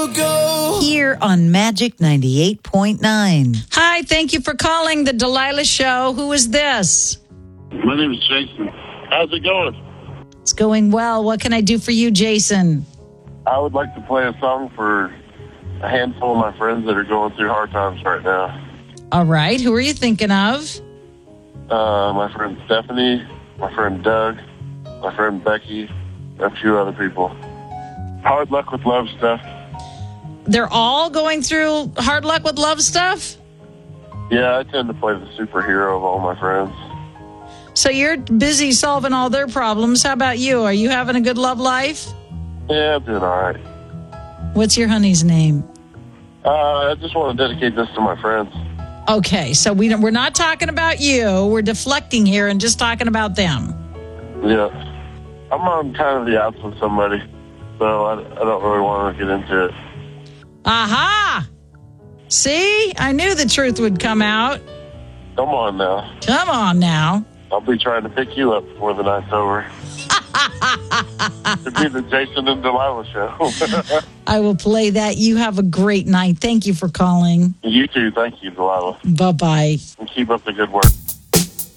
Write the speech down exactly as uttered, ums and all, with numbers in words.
go, go. Here on Magic ninety-eight point nine. Hi, thank you for calling the Delilah Show. Who is this? My name is Jason. How's it going? It's going well. What can I do for you, Jason? I would like to play a song for a handful of my friends that are going through hard times right now. All right. Who are you thinking of? Uh, my friend Stephanie, my friend Doug, my friend Becky, and a few other people. Hard luck with love stuff. They're all going through hard luck with love stuff? Yeah, I tend to play the superhero of all my friends. So you're busy solving all their problems. How about you? Are you having a good love life? Yeah, I'm doing all right. What's your honey's name? Uh, I just want to dedicate this to my friends. Okay, so we don't, we're not talking about you. We're deflecting here and just talking about them. Yeah. I'm on kind of the outs with somebody, so I, I don't really want to get into it. Aha! See? I knew the truth would come out. Come on now. Come on now. I'll be trying to pick you up before the night's over. It'd be the Jason and Delilah show. I will play that. You have a great night. Thank you for calling. You too. Thank you, Delilah. Bye-bye. And keep up the good work.